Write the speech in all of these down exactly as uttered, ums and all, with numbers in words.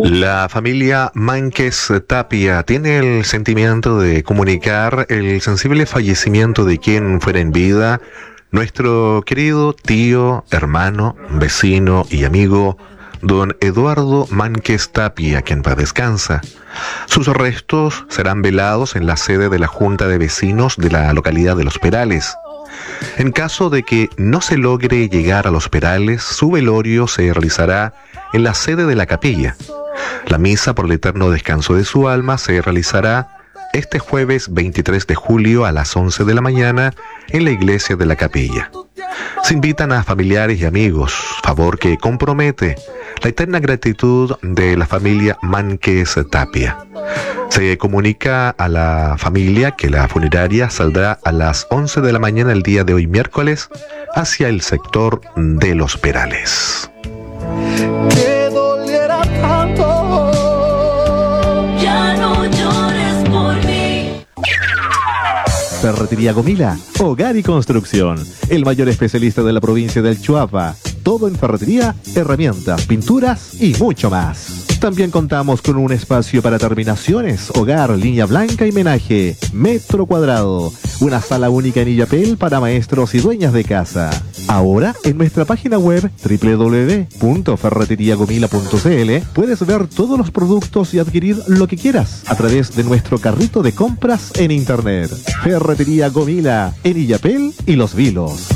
La familia Mánquez Tapia tiene el sentimiento de comunicar el sensible fallecimiento de quien fuera en vida nuestro querido tío, hermano, vecino y amigo, don Eduardo Mánquez Tapia, quien paz descansa. Sus restos serán velados en la sede de la Junta de Vecinos de la localidad de Los Perales. En caso de que no se logre llegar a Los Perales, su velorio se realizará en la sede de la capilla. La misa por el eterno descanso de su alma se realizará este jueves veintitrés de julio a las once de la mañana en la iglesia de la capilla. Se invitan a familiares y amigos, favor que compromete la eterna gratitud de la familia Mánquez Tapia. Se comunica a la familia que la funeraria saldrá a las once de la mañana el día de hoy miércoles hacia el sector de Los Perales. Que doliera tanto, ya no llores por mí. Ferretería Gomila, hogar y construcción. El mayor especialista de la provincia del Chuapa. Todo en ferretería, herramientas, pinturas y mucho más. También contamos con un espacio para terminaciones, hogar, línea blanca y menaje, metro cuadrado. Una sala única en Illapel para maestros y dueñas de casa. Ahora, en nuestra página web doble u doble u doble u punto ferretería gomila punto c l puedes ver todos los productos y adquirir lo que quieras a través de nuestro carrito de compras en internet. Ferretería Gomila, en Illapel y Los Vilos.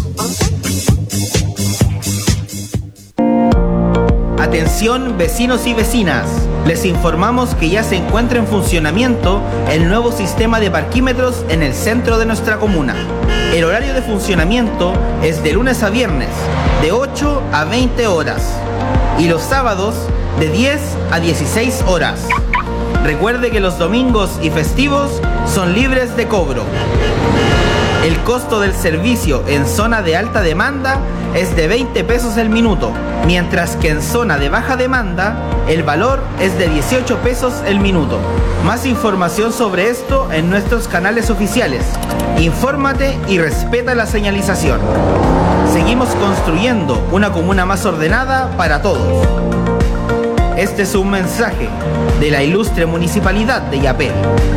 Atención vecinos y vecinas, les informamos que ya se encuentra en funcionamiento el nuevo sistema de parquímetros en el centro de nuestra comuna. El horario de funcionamiento es de lunes a viernes, de ocho a veinte horas, y los sábados de diez a dieciséis horas. Recuerde que los domingos y festivos son libres de cobro. El costo del servicio en zona de alta demanda es de veinte pesos el minuto, mientras que en zona de baja demanda el valor es de dieciocho pesos el minuto. Más información sobre esto en nuestros canales oficiales. Infórmate y respeta la señalización. Seguimos construyendo una comuna más ordenada para todos. Este es un mensaje de la ilustre Municipalidad de Illapel.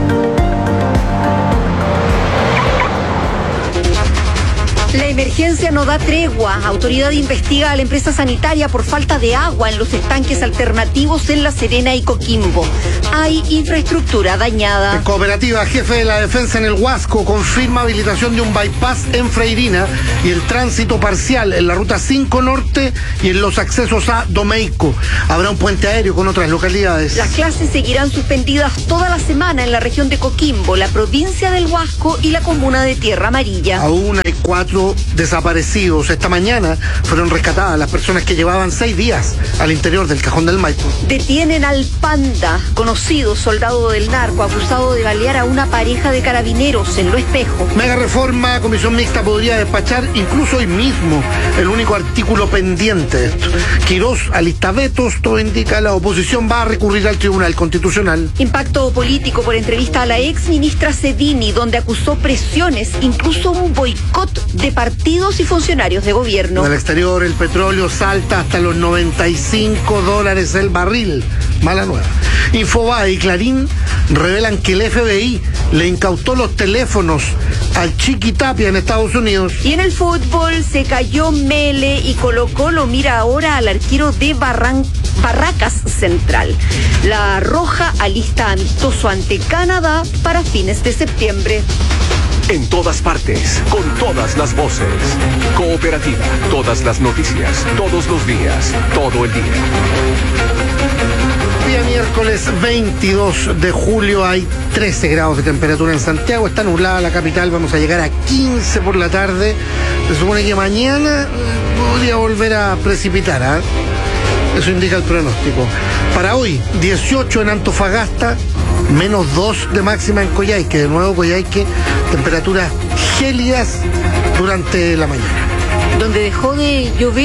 La emergencia no da tregua. Autoridad investiga a la empresa sanitaria por falta de agua en los estanques alternativos en La Serena y Coquimbo. Hay infraestructura dañada. En Cooperativa, jefe de la defensa en el Huasco confirma habilitación de un bypass en Freirina y el tránsito parcial en la ruta cinco Norte y en los accesos a Domeico. Habrá un puente aéreo con otras localidades. Las clases seguirán suspendidas toda la semana en la región de Coquimbo, la provincia del Huasco y la comuna de Tierra Amarilla. Aún hay cuatro desaparecidos. Esta mañana fueron rescatadas las personas que llevaban seis días al interior del cajón del Maipo. Detienen al Panda, conocido soldado del narco, acusado de balear a una pareja de carabineros en Lo Espejo. Mega reforma, comisión mixta podría despachar incluso hoy mismo el único artículo pendiente de esto. Quirós alista vetos, todo indica la oposición va a recurrir al Tribunal Constitucional. Impacto político por entrevista a la ex ministra Cedini, donde acusó presiones, incluso un boicot de partidos y funcionarios de gobierno. En el exterior el petróleo salta hasta los noventa y cinco dólares el barril. Mala nueva. Infobae y Clarín revelan que el F B I le incautó los teléfonos al Chiqui Tapia en Estados Unidos. Y en el fútbol se cayó Mele y Colo Colo mira ahora al arquero de Barran... Barracas Central. La Roja alista amistoso ante Canadá para fines de septiembre. En todas partes, con todas las voces. Cooperativa, todas las noticias, todos los días, todo el día. Día miércoles veintidós de julio, hay trece grados de temperatura en Santiago, está nublada la capital, vamos a llegar a quince por la tarde. Se supone que mañana podría volver a precipitar, ¿eh? Eso indica el pronóstico. Para hoy, dieciocho en Antofagasta, menos dos de máxima en Coyhaique. De nuevo Coyhaique, temperaturas gélidas durante la mañana. Donde dejó de llover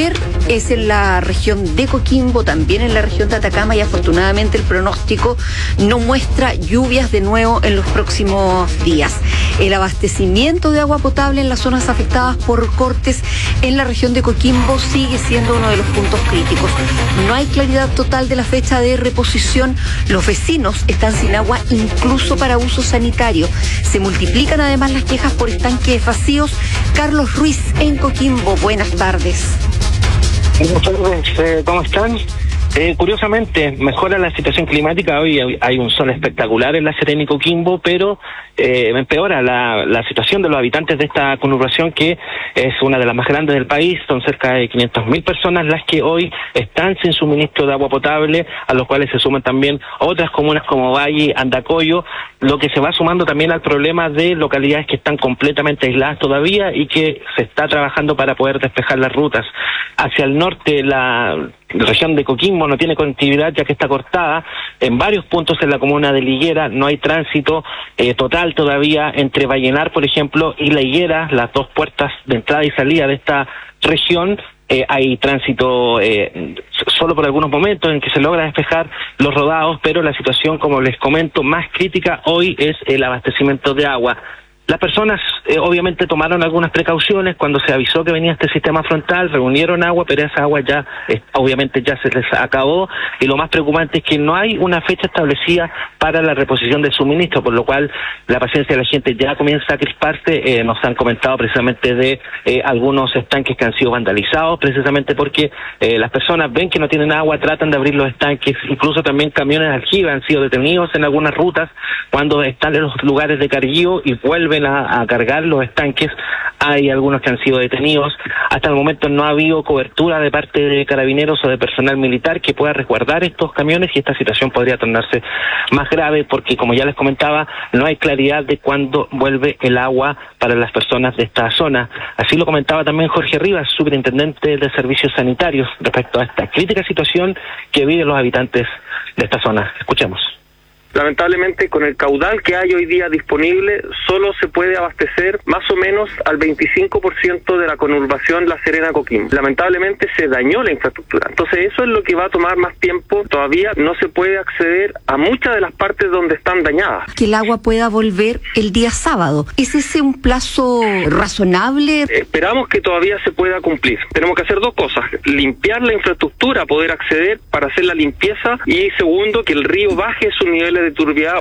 es en la región de Coquimbo, también en la región de Atacama, y afortunadamente el pronóstico no muestra lluvias de nuevo en los próximos días. El abastecimiento de agua potable en las zonas afectadas por cortes en la región de Coquimbo sigue siendo uno de los puntos críticos. No hay claridad total de la fecha de reposición. Los vecinos están sin agua incluso para uso sanitario. Se multiplican además las quejas por estanques vacíos. Carlos Ruiz en Coquimbo, buenas tardes. Buenas tardes, eh, ¿cómo están? Eh, curiosamente, mejora la situación climática. Hoy hay un sol espectacular en La Serena y Coquimbo, pero eh, empeora la, la situación de los habitantes de esta conurbación, que es una de las más grandes del país. Son cerca de quinientas mil personas las que hoy están sin suministro de agua potable, a los cuales se suman también otras comunas como Valle, Andacollo, lo que se va sumando también al problema de localidades que están completamente aisladas todavía y que se está trabajando para poder despejar las rutas. Hacia el norte, la región de Coquimbo no tiene conectividad, ya que está cortada. En varios puntos en la comuna de Liguera no hay tránsito eh, total todavía entre Vallenar, por ejemplo, y La Higuera, las dos puertas de entrada y salida de esta región. Eh, hay tránsito eh, solo por algunos momentos en que se logra despejar los rodados, pero la situación, como les comento, más crítica hoy es el abastecimiento de agua. Las personas eh, obviamente tomaron algunas precauciones cuando se avisó que venía este sistema frontal, reunieron agua, pero esa agua ya eh, obviamente ya se les acabó, y lo más preocupante es que no hay una fecha establecida para la reposición del suministro, por lo cual la paciencia de la gente ya comienza a crisparse. Eh, nos han comentado precisamente de eh, algunos estanques que han sido vandalizados, precisamente porque eh, las personas ven que no tienen agua, tratan de abrir los estanques, incluso también camiones de aljibe han sido detenidos en algunas rutas cuando están en los lugares de carguío y vuelven A, a cargar los estanques. Hay algunos que han sido detenidos. Hasta el momento no ha habido cobertura de parte de carabineros o de personal militar que pueda resguardar estos camiones, y esta situación podría tornarse más grave porque, como ya les comentaba, no hay claridad de cuándo vuelve el agua para las personas de esta zona. Así lo comentaba también Jorge Rivas, superintendente de Servicios Sanitarios, respecto a esta crítica situación que viven los habitantes de esta zona. Escuchemos. Lamentablemente, con el caudal que hay hoy día disponible, solo se puede abastecer más o menos al veinticinco por ciento de la conurbación La Serena-Coquimbo. Lamentablemente se dañó la infraestructura. Entonces eso es lo que va a tomar más tiempo. Todavía no se puede acceder a muchas de las partes donde están dañadas. Que el agua pueda volver el día sábado. ¿Es ese un plazo razonable? Esperamos que todavía se pueda cumplir. Tenemos que hacer dos cosas: limpiar la infraestructura, poder acceder para hacer la limpieza, y segundo, que el río baje sus niveles de turbiedad.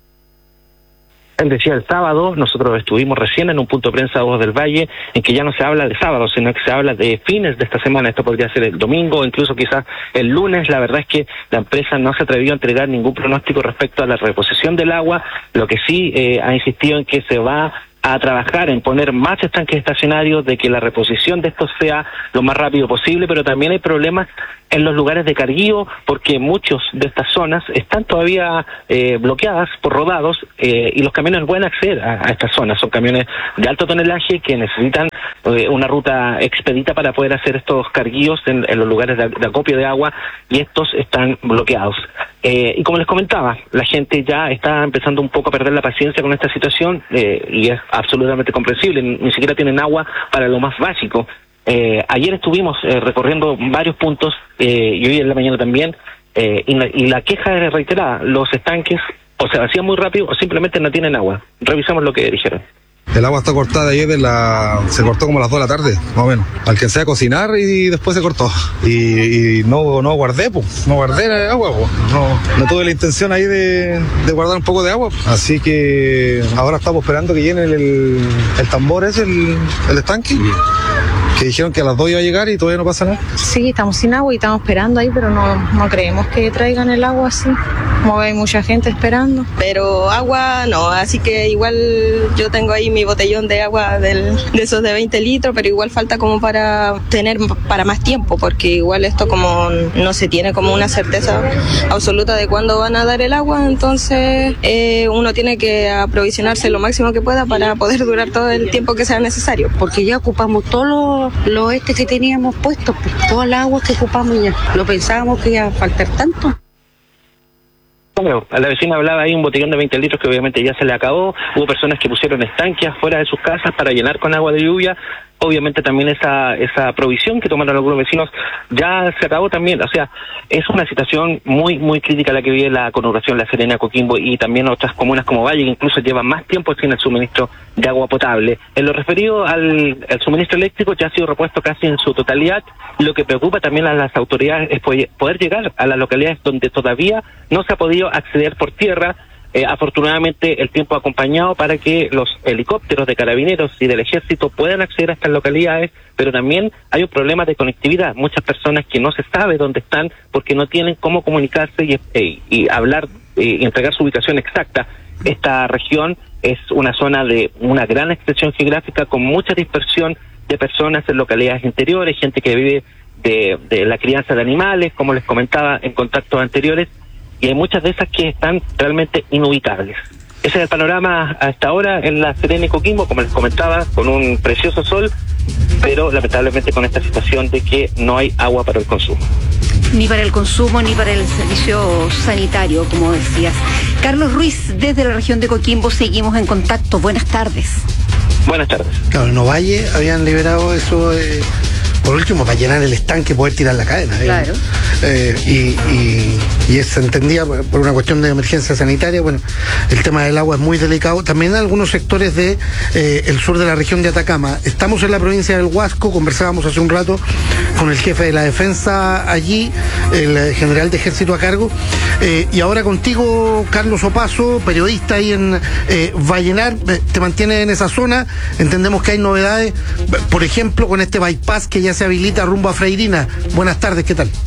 Él decía el sábado, nosotros estuvimos recién en un punto de prensa Voz del Valle, en que ya no se habla de sábado, sino que se habla de fines de esta semana. Esto podría ser el domingo o incluso quizás el lunes. La verdad es que la empresa no se atrevió a entregar ningún pronóstico respecto a la reposición del agua. Lo que sí eh, ha insistido en que se va a trabajar en poner más estanques estacionarios, de que la reposición de estos sea lo más rápido posible, pero también hay problemas en los lugares de carguío, porque muchos de estas zonas están todavía eh, bloqueadas por rodados, eh, y los camiones no pueden acceder a, a estas zonas. Son camiones de alto tonelaje que necesitan eh, una ruta expedita para poder hacer estos carguíos en, en los lugares de, de acopio de agua, y estos están bloqueados. Eh, y como les comentaba, la gente ya está empezando un poco a perder la paciencia con esta situación, eh, y es absolutamente comprensible. Ni, ni siquiera tienen agua para lo más básico. Eh, ayer estuvimos eh, recorriendo varios puntos, eh, y hoy en la mañana también, eh, y, la, y la queja es reiterada: los estanques o se vacían muy rápido o simplemente no tienen agua. Revisamos lo que dijeron. El agua está cortada ayer, de la... se cortó como a las dos de la tarde, más o menos. Alcancé a cocinar y después se cortó. Y, y no, no guardé, pues, no guardé agua, pues. No, no tuve la intención ahí de, de guardar un poco de agua. Así que ahora estamos esperando que llene el, el, el tambor ese, el, el estanque. Que dijeron que a las dos iba a llegar y todavía no pasa nada. Sí, estamos sin agua y estamos esperando ahí, pero no, no creemos que traigan el agua así. Como hay mucha gente esperando. Pero agua no, así que igual yo tengo ahí mi botellón de agua del, de esos de veinte litros, pero igual falta como para tener para más tiempo, porque igual esto como no se tiene como una certeza absoluta de cuándo van a dar el agua, entonces eh, uno tiene que aprovisionarse lo máximo que pueda para poder durar todo el tiempo que sea necesario. Porque ya ocupamos todos los lo este que teníamos puestos, pues, toda el agua que ocupamos ya. No pensábamos que iba a faltar tanto. Bueno, a la vecina hablaba ahí un botellón de veinte litros que obviamente ya se le acabó. Hubo personas que pusieron estanques afuera de sus casas para llenar con agua de lluvia. obviamente también esa esa provisión que tomaron algunos vecinos ya se acabó también. O sea, es una situación muy muy crítica la que vive la conurbación La Serena, Coquimbo y también otras comunas como Valle, que incluso llevan más tiempo sin el suministro de agua potable. En lo referido al, al suministro eléctrico, ya ha sido repuesto casi en su totalidad. Lo que preocupa también a las autoridades es poder llegar a las localidades donde todavía no se ha podido acceder por tierra. Eh, afortunadamente el tiempo ha acompañado para que los helicópteros de carabineros y del ejército puedan acceder a estas localidades, pero también hay un problema de conectividad. Muchas personas que no se sabe dónde están porque no tienen cómo comunicarse y, eh, y hablar eh, y entregar su ubicación exacta. Esta región es una zona de una gran extensión geográfica con mucha dispersión de personas en localidades interiores, gente que vive de, de la crianza de animales, como les comentaba en contactos anteriores, y hay muchas de esas que están realmente inubicables. Ese es el panorama hasta ahora en La Serena y Coquimbo, como les comentaba, con un precioso sol, pero lamentablemente con esta situación de que no hay agua para el consumo. Ni para el consumo, ni para el servicio sanitario, como decías. Carlos Ruiz, desde la región de Coquimbo, seguimos en contacto. Buenas tardes. Buenas tardes. Claro, en Ovalle habían liberado eso... Eh... por último, para llenar el estanque y poder tirar la cadena. Claro. Eh, y, y, y se entendía por una cuestión de emergencia sanitaria. Bueno, el tema del agua es muy delicado. También en algunos sectores de eh, el sur de la región de Atacama. Estamos en la provincia del Huasco, conversábamos hace un rato con el jefe de la defensa allí, el general de ejército a cargo. Eh, y ahora contigo, Carlos Opaso, periodista ahí en eh, Vallenar, te mantienes en esa zona. Entendemos que hay novedades, por ejemplo, con este bypass que ya se habilita rumbo a Freirina. Buenas tardes, ¿qué tal?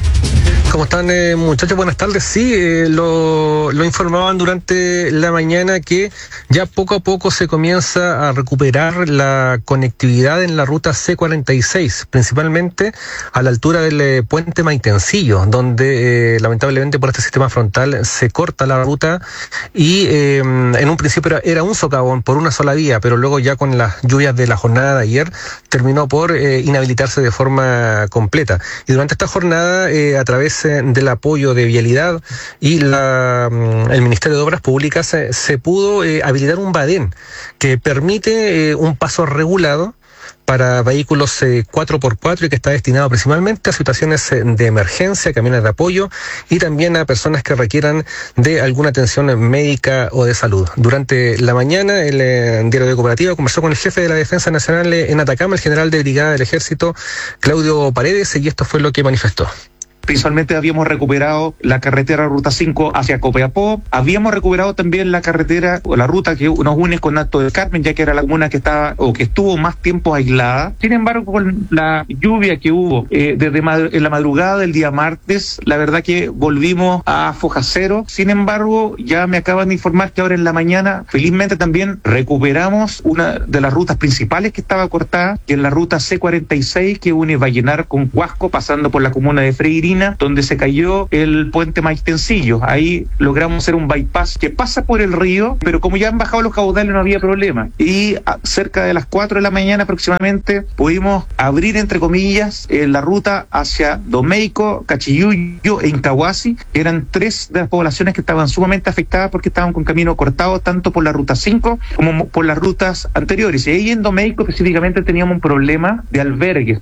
¿Cómo están, eh, muchachos? Buenas tardes. Sí, eh, lo, lo informaban durante la mañana que ya poco a poco se comienza a recuperar la conectividad en la ruta C cuarenta y seis, principalmente a la altura del eh, puente Maitencillo, donde eh, lamentablemente por este sistema frontal se corta la ruta y eh, en un principio era, era un socavón por una sola vía, pero luego ya con las lluvias de la jornada de ayer terminó por eh, inhabilitarse de forma completa. Y durante esta jornada, eh, a través del apoyo de Vialidad y la, el Ministerio de Obras Públicas se, se pudo eh, habilitar un badén que permite eh, un paso regulado para vehículos eh, cuatro por cuatro y que está destinado principalmente a situaciones eh, de emergencia, camiones de apoyo y también a personas que requieran de alguna atención médica o de salud. Durante la mañana, el eh, Diario de Cooperativa conversó con el jefe de la Defensa Nacional eh, en Atacama, el general de brigada del Ejército, Claudio Paredes, y esto fue lo que manifestó. Principalmente habíamos recuperado la carretera Ruta cinco hacia Copiapó, habíamos recuperado también la carretera o la ruta que nos une con Alto del Carmen, ya que era la comuna que estaba o que estuvo más tiempo aislada. Sin embargo, con la lluvia que hubo eh, desde mad- en la madrugada del día martes, la verdad que volvimos a foja cero. Sin embargo, ya me acaban de informar que ahora en la mañana, felizmente también recuperamos una de las rutas principales que estaba cortada, que es la ruta C cuarenta y seis, que une Vallenar con Huasco, pasando por la comuna de Freirina, donde se cayó el puente Maitencillo. Ahí logramos hacer un bypass que pasa por el río, pero como ya han bajado los caudales no había problema. Y a, cerca de las cuatro de la mañana aproximadamente pudimos abrir, entre comillas, eh, la ruta hacia Domeico, Cachiyuyo e Incahuasi, que eran tres de las poblaciones que estaban sumamente afectadas porque estaban con camino cortado tanto por la ruta cinco como por las rutas anteriores. Y ahí en Domeico específicamente teníamos un problema de albergues.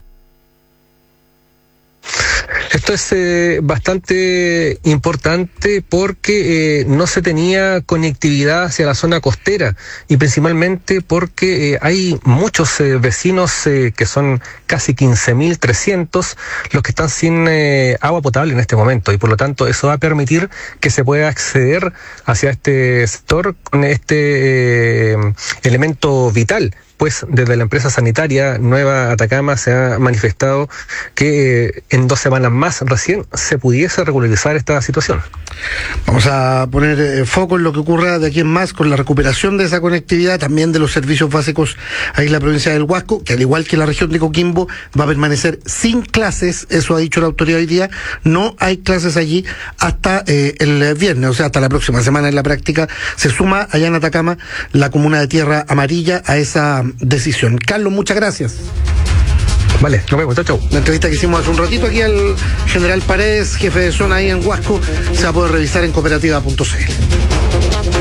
Esto es eh, bastante importante porque eh, no se tenía conectividad hacia la zona costera y principalmente porque eh, hay muchos eh, vecinos eh, que son casi quince mil trescientos los que están sin eh, agua potable en este momento y por lo tanto eso va a permitir que se pueda acceder hacia este sector con este eh, elemento vital. Pues desde la empresa sanitaria Nueva Atacama se ha manifestado que eh, en dos semanas más recién se pudiese regularizar esta situación. Vamos a poner eh, foco en lo que ocurra de aquí en más con la recuperación de esa conectividad, también de los servicios básicos ahí en la provincia del Huasco, que al igual que la región de Coquimbo va a permanecer sin clases, eso ha dicho la autoridad hoy día, no hay clases allí hasta eh, el viernes, o sea, hasta la próxima semana en la práctica. Se suma allá en Atacama la comuna de Tierra Amarilla a esa decisión. Carlos, muchas gracias. Vale, nos vemos, chao, chao. La entrevista que hicimos hace un ratito aquí al general Paredes, jefe de zona ahí en Huasco, se va a poder revisar en cooperativa punto c l.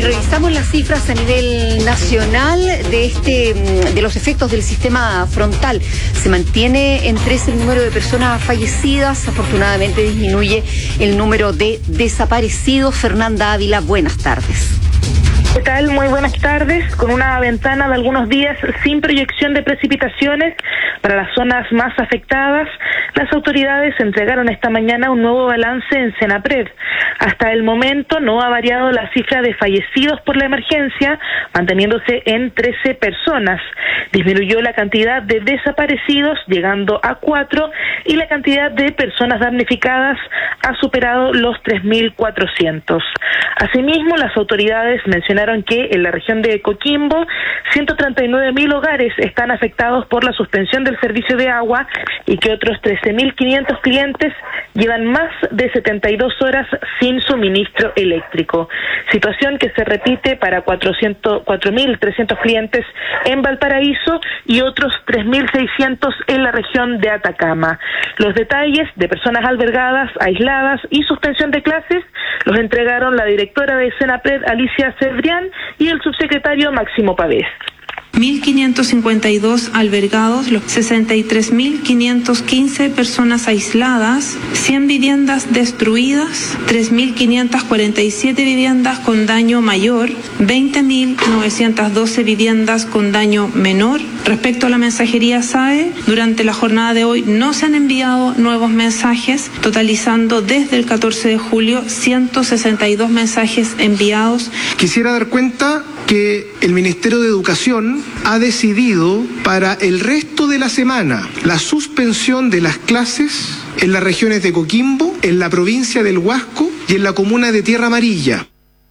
revisamos las cifras a nivel nacional de este de los efectos del sistema frontal. Se mantiene en trece el número de personas fallecidas. Afortunadamente disminuye el número de desaparecidos. Fernanda Ávila, buenas tardes. ¿Qué tal? Muy buenas tardes. Con una ventana de algunos días sin proyección de precipitaciones para las zonas más afectadas, las autoridades entregaron esta mañana un nuevo balance en Senapred. Hasta el momento no ha variado la cifra de fallecidos por la emergencia, manteniéndose en trece personas. Disminuyó la cantidad de desaparecidos, llegando a cuatro, y la cantidad de personas damnificadas ha superado los tres mil cuatrocientos. Asimismo, las autoridades mencionaron que en la región de Coquimbo, ciento treinta y nueve mil hogares están afectados por la suspensión del servicio de agua y que otros trece mil quinientos clientes llevan más de setenta y dos horas sin suministro eléctrico. Situación que se repite para cuatro mil trescientos clientes en Valparaíso y otros tres mil seiscientos en la región de Atacama. Los detalles de personas albergadas, aisladas y suspensión de clases los entregaron la directora de Senapred, Alicia Cebrián, y el subsecretario Máximo Pavés. mil quinientos cincuenta y dos albergados, sesenta y tres mil quinientos quince personas aisladas, cien viviendas destruidas, tres mil quinientas cuarenta y siete viviendas con daño mayor, veinte mil novecientas doce viviendas con daño menor. Respecto a la mensajería S A E, durante la jornada de hoy no se han enviado nuevos mensajes, totalizando desde el catorce de julio ciento sesenta y dos mensajes enviados. Quisiera dar cuenta que el Ministerio de Educación ha decidido para el resto de la semana la suspensión de las clases en las regiones de Coquimbo, en la provincia del Huasco y en la comuna de Tierra Amarilla.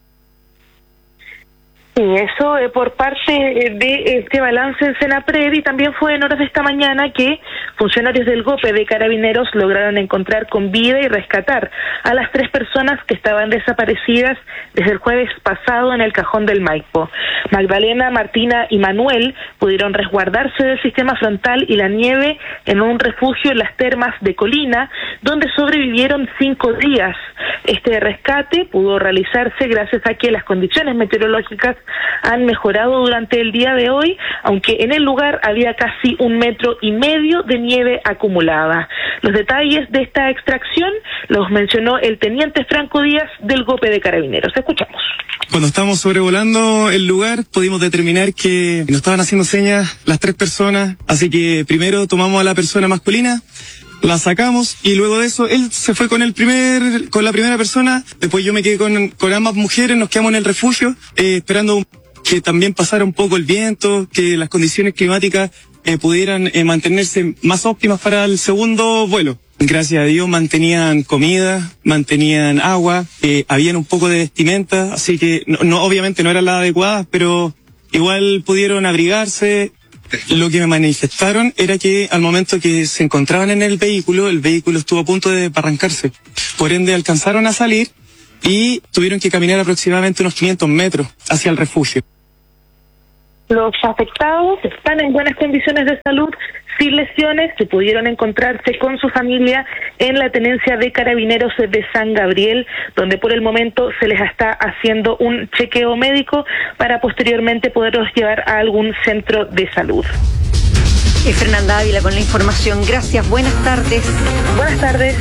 Sí, eso eh, por parte de este balance en Senapred, y también fue en horas de esta mañana que funcionarios del GOPE de Carabineros lograron encontrar con vida y rescatar a las tres personas que estaban desaparecidas desde el jueves pasado en el cajón del Maipo. Magdalena, Martina y Manuel pudieron resguardarse del sistema frontal y la nieve en un refugio en las termas de Colina, donde sobrevivieron cinco días. Este rescate pudo realizarse gracias a que las condiciones meteorológicas han mejorado durante el día de hoy, aunque en el lugar había casi un metro y medio de nieve acumulada. Los detalles de esta extracción los mencionó el teniente Franco Díaz del GOPE de Carabineros. Escuchamos. Cuando estábamos sobrevolando el lugar, pudimos determinar que nos estaban haciendo señas las tres personas, así que primero tomamos a la persona masculina, la sacamos y luego de eso él se fue con el primer, con la primera persona, después yo me quedé con, con ambas mujeres, nos quedamos en el refugio, eh, esperando que también pasara un poco el viento, que las condiciones climáticas eh, pudieran eh, mantenerse más óptimas para el segundo vuelo. Gracias a Dios mantenían comida, mantenían agua, eh, habían un poco de vestimenta, así que no, no obviamente no eran las adecuadas, pero igual pudieron abrigarse. Lo que me manifestaron era que al momento que se encontraban en el vehículo, el vehículo estuvo a punto de arrancarse. Por ende alcanzaron a salir y tuvieron que caminar aproximadamente unos quinientos metros hacia el refugio. Los afectados están en buenas condiciones de salud, sin lesiones, se pudieron encontrarse con su familia en la tenencia de Carabineros de San Gabriel, donde por el momento se les está haciendo un chequeo médico para posteriormente poderlos llevar a algún centro de salud. Es Fernanda Ávila con la información. Gracias, buenas tardes. Buenas tardes.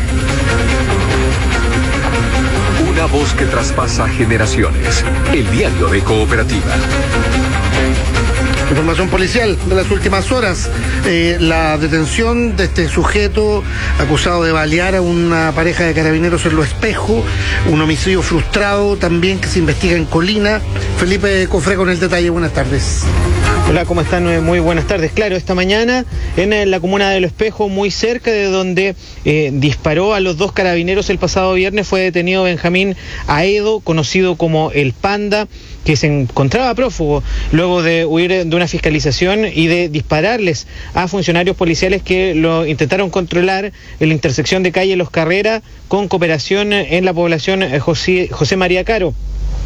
Una voz que traspasa generaciones. El diario de Cooperativa. Información policial de las últimas horas. Eh, la detención de este sujeto acusado de balear a una pareja de carabineros en Lo Espejo, un homicidio frustrado también que se investiga en Colina. Felipe Cofré con el detalle. Buenas tardes. Hola, ¿cómo están? Muy buenas tardes. Claro, esta mañana en la comuna de Lo Espejo, muy cerca de donde eh, disparó a los dos carabineros el pasado viernes, fue detenido Benjamín Aedo, conocido como El Panda, que se encontraba prófugo luego de huir de una fiscalización y de dispararles a funcionarios policiales que lo intentaron controlar en la intersección de calle Los Carreras con Cooperación en la población José, José María Caro.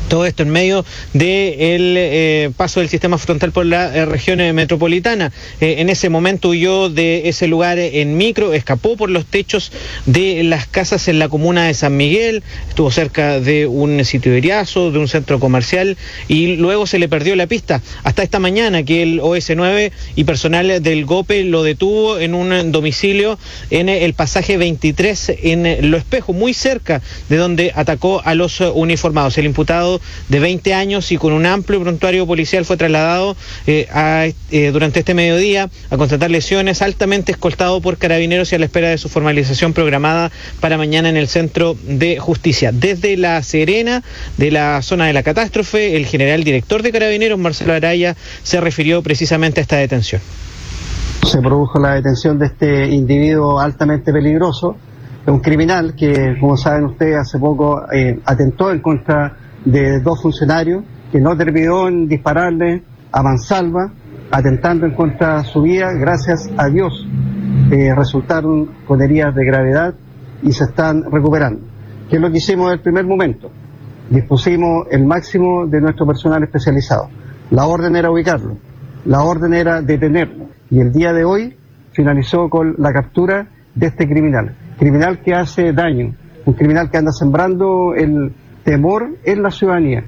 Todo esto en medio del eh, paso del sistema frontal por la eh, región eh, metropolitana. Eh, en ese momento huyó de ese lugar en micro, escapó por los techos de las casas en la comuna de San Miguel, estuvo cerca de un sitio de Iriazo, de un centro comercial, y luego se le perdió la pista. Hasta esta mañana que el O S nueve y personal del GOPE lo detuvo en un domicilio en el pasaje veintitrés en Lo Espejo, muy cerca de donde atacó a los uniformados. El imputado de veinte años y con un amplio prontuario policial fue trasladado eh, a, eh, durante este mediodía a constatar lesiones, altamente escoltado por carabineros y a la espera de su formalización programada para mañana en el Centro de Justicia. Desde La Serena, de la zona de la catástrofe, el general director de Carabineros, Marcelo Araya, se refirió precisamente a esta detención. Se produjo la detención de este individuo altamente peligroso, un criminal que, como saben ustedes, hace poco eh, atentó en contra de dos funcionarios, que no terminó en dispararle a mansalva, atentando en contra de su vida. Gracias a Dios eh, resultaron con heridas de gravedad y se están recuperando. ¿Qué es lo que hicimos en el primer momento? Dispusimos el máximo de nuestro personal especializado. La orden era ubicarlo, la orden era detenerlo, y el día de hoy finalizó con la captura de este criminal, criminal que hace daño, un criminal que anda sembrando el temor en la ciudadanía.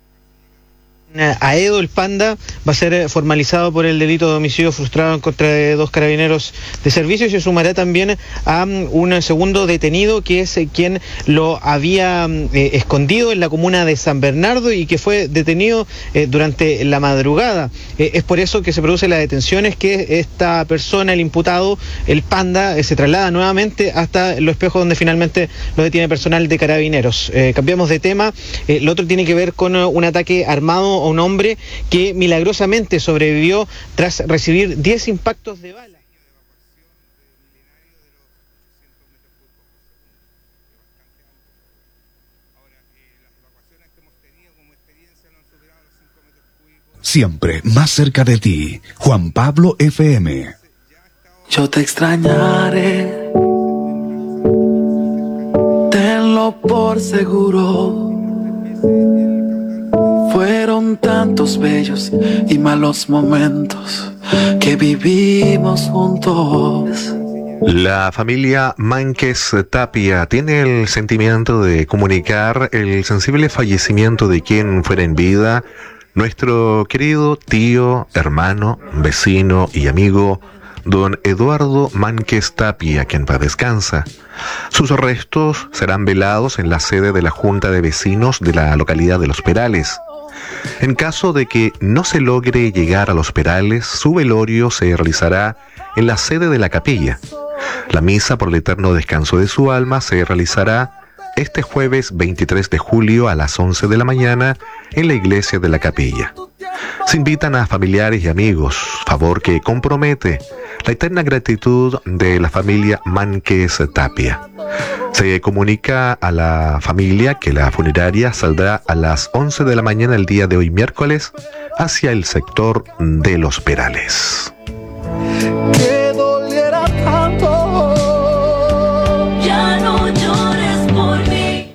Aedo, el Panda, va a ser formalizado por el delito de homicidio frustrado en contra de dos carabineros de servicio, y se sumará también a un segundo detenido que es quien lo había eh, escondido en la comuna de San Bernardo y que fue detenido eh, durante la madrugada. Eh, es por eso que se produce la detención, es que esta persona, el imputado, el Panda, eh, se traslada nuevamente hasta Lo Espejo, donde finalmente lo detiene personal de carabineros. Eh, cambiamos de tema, eh, lo otro tiene que ver con uh, un ataque armado a un hombre que milagrosamente sobrevivió tras recibir diez impactos de bala. Siempre más cerca de ti. Juan Pablo F M. Yo te extrañaré, tenlo por seguro. Fueron tantos bellos y malos momentos que vivimos juntos. La familia Mánquez Tapia tiene el sentimiento de comunicar el sensible fallecimiento de quien fuera en vida nuestro querido tío, hermano, vecino y amigo, don Eduardo Mánquez Tapia, quien paz descansa. Sus restos serán velados en la sede de la Junta de Vecinos de la localidad de Los Perales. En caso de que no se logre llegar a Los Perales, su velorio se realizará en la sede de la capilla. La misa por el eterno descanso de su alma se realizará este jueves veintitrés de julio a las once de la mañana en la iglesia de la capilla. Se invitan a familiares y amigos, favor que compromete la eterna gratitud de la familia Mánquez Tapia. Se comunica a la familia que la funeraria saldrá a las once de la mañana el día de hoy miércoles hacia el sector de Los Perales. Que doliera tanto, ya no llores por mí.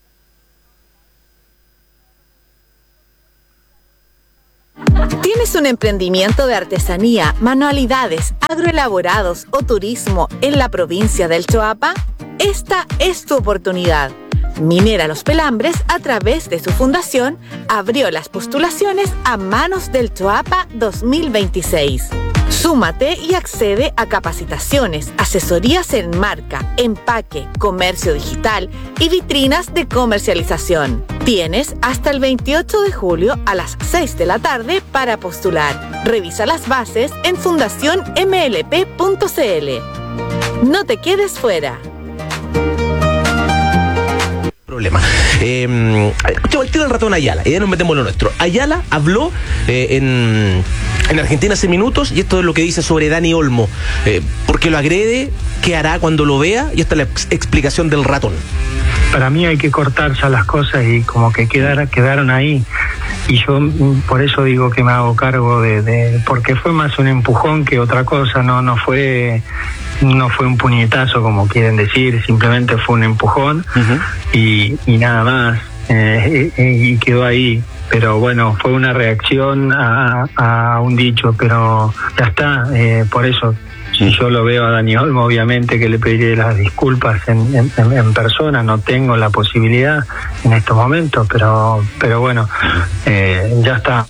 ¿Tienes un emprendimiento de artesanía, manualidades, agroelaborados o turismo en la provincia del Choapa? Esta es tu oportunidad. Minera Los Pelambres, a través de su fundación, abrió las postulaciones a Manos del Choapa dos mil veintiséis. Súmate y accede a capacitaciones, asesorías en marca, empaque, comercio digital y vitrinas de comercialización. Tienes hasta el veintiocho de julio a las seis de la tarde para postular. Revisa las bases en fundación m l p punto c l. No te quedes fuera. Problema. Eh, escuchamos el tiro del ratón Ayala, y ya nos metemos en lo nuestro. Ayala habló eh, en, en Argentina hace minutos, y esto es lo que dice sobre Dani Olmo. Eh, porque lo agrede, ¿qué hará cuando lo vea? Y esta es la ex- explicación del ratón. Para mí hay que cortar ya las cosas y como que quedar, quedaron ahí. Y yo por eso digo que me hago cargo de, de... porque fue más un empujón que otra cosa, no, no fue... no fue un puñetazo como quieren decir, simplemente fue un empujón. Uh-huh. y, y nada más. eh, y, y quedó ahí. Pero bueno, fue una reacción a, a un dicho, pero ya está, eh, por eso. Si yo lo veo a Dani Olmo, obviamente que le pediré las disculpas en, en, en persona, no tengo la posibilidad en estos momentos, pero pero bueno, eh, ya está.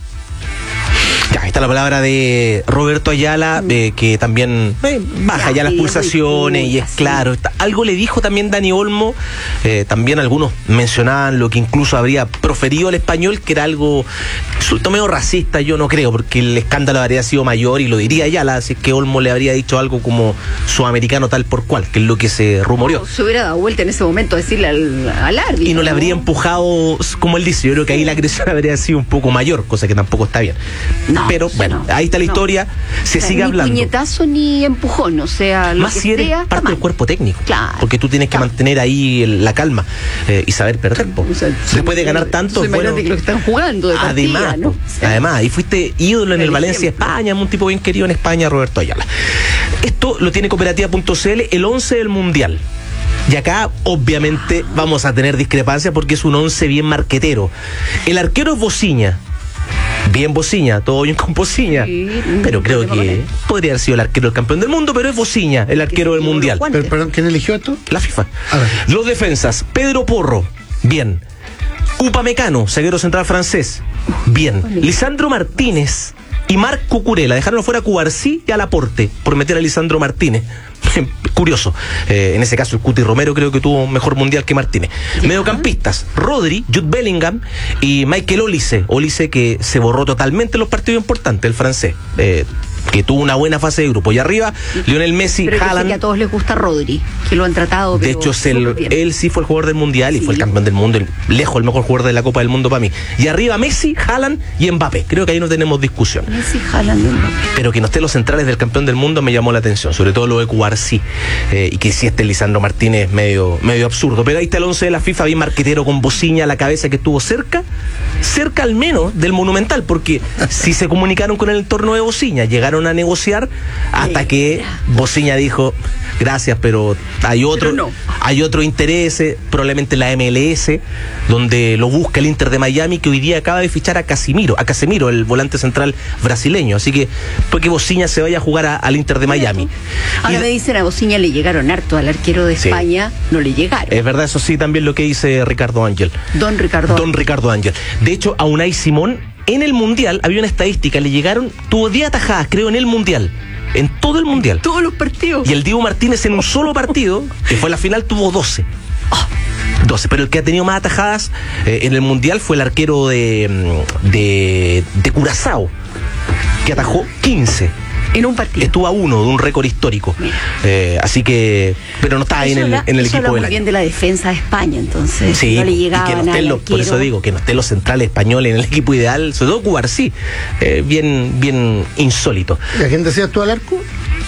Ya, está la palabra de Roberto Ayala, eh, que también eh, baja ya las pulsaciones y es claro. Está, algo le dijo también Dani Olmo, eh, también algunos mencionaban lo que incluso habría proferido el español, que era algo, resultó medio racista, yo no creo, porque el escándalo habría sido mayor y lo diría Ayala, así que Olmo le habría dicho algo como sudamericano tal por cual, que es lo que se rumoreó. No, se hubiera dado vuelta en ese momento a decirle al, al árbitro. Y no le habría empujado, como él dice, yo creo que ahí la agresión habría sido un poco mayor, cosa que tampoco está bien. No, pero bueno, no, ahí está la historia, no. Se o sea, sigue ni hablando. Ni puñetazo ni empujón, o sea, lo más que si eres sea, parte del cuerpo técnico, claro, porque tú tienes que claro. mantener ahí el, la calma eh, y saber perder. O sea, después de ganar tanto, bueno, que lo que están jugando de además, partida, ¿no? O sea, además, y fuiste ídolo en el Valencia ejemplo. España, un tipo bien querido en España, Roberto Ayala. Esto lo tiene cooperativa punto c l, el once del Mundial. Y acá, obviamente, vamos a tener discrepancias porque es un once bien marquetero. El arquero es Bociña. Bien Bociña, todo bien con Bociña, sí, pero creo que podría haber sido el arquero del campeón del mundo, pero es Bociña, el arquero del mundial. Pero, perdón, ¿quién eligió esto? La FIFA. Los defensas, Pedro Porro, bien. Upamecano, zaguero central francés, bien. Lisandro Martínez y Marc Cucurella, dejaron fuera a Cubarsí y a Laporte por meter a Lisandro Martínez. Curioso, eh, en ese caso el Cuti Romero creo que tuvo un mejor mundial que Martínez. ¿Ya? Mediocampistas, Rodri, Jude Bellingham y Michael Olise. Olise que se borró totalmente en los partidos importantes, el francés, eh, que tuvo una buena fase de grupo. Y arriba, Lionel Messi, pero Haaland. Que a todos les gusta Rodri, que lo han tratado. De hecho, el, él sí fue el jugador del mundial y sí. fue el campeón del mundo, el, lejos el mejor jugador de la Copa del Mundo para mí. Y arriba Messi, Haaland y Mbappé. Creo que ahí no tenemos discusión. Messi, Haaland y Mbappé. Pero que no estén los centrales del campeón del mundo me llamó la atención, sobre todo lo de Cubarsí, eh, y que si este Lisandro Martínez medio, medio absurdo. Pero ahí está el once de la FIFA, bien marquetero, con Bociña a la cabeza, que estuvo cerca, cerca al menos del Monumental, porque si se comunicaron con el entorno de Bociña, llegaron a negociar hasta que Bociña dijo gracias, pero hay otro, pero no. hay otro interés, probablemente la M L S, donde lo busca el Inter de Miami, que hoy día acaba de fichar a Casimiro, a Casemiro, el volante central brasileño, así que porque Bociña se vaya a jugar a, al Inter de Miami. Ahora y, me dicen a Bociña le llegaron harto, al arquero de sí. España no le llegaron. Es verdad, eso sí, también lo que dice Ricardo Ángel. Don Ricardo Don Ricardo Ángel. De hecho, a Unai Simón en el Mundial había una estadística, le llegaron, tuvo diez atajadas, creo, en el Mundial. En todo el Mundial. Todos los partidos. Y el Dibu Martínez en un solo partido, que fue la final, tuvo doce. Oh, doce. Pero el que ha tenido más atajadas eh, en el Mundial fue el arquero de, de, de Curazao, que atajó quince. En un partido. Estuvo a uno de un récord histórico. Eh, así que, pero no está ahí en el, la, en el eso equipo muy del bien año. De la defensa de España, entonces. Sí, no le llegaban y que no estén los, por eso digo, que no estén los centrales españoles en el equipo ideal, sobre todo Cubarsí, eh, bien, bien insólito. ¿Y a quién decías tú al arco?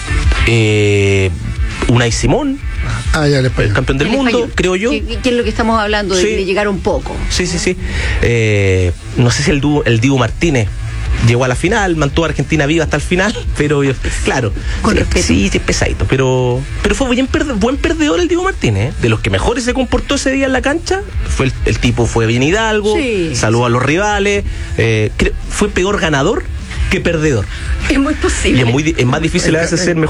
Eh, Unai Simón. Ah, ya, el, el campeón del el mundo, español. creo yo. ¿Qué, qué es lo que estamos hablando? De sí. que le llegaron poco. Sí, sí, sí. Eh, no sé si el, du, el Dibu Martínez llegó a la final, mantuvo a Argentina viva hasta el final, pero claro, con sí, respeto. Sí, sí, pesadito, pero pero fue bien perde, buen perdedor el Dibu Martínez, ¿eh? De los que mejores se comportó ese día en la cancha, fue el, el tipo fue bien hidalgo, sí, saludó sí. a los rivales, eh, fue peor ganador que perdedor. Es muy posible. Y es, muy, es más difícil a veces ser mejor